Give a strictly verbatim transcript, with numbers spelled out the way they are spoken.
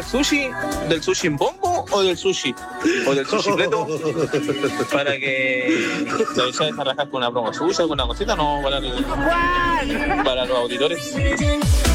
del sushi, del sushi en bombo o del sushi, o del sushi pleto, para que te vayas a rajar con una promo suya, con una cosita, no para, el- para los auditores.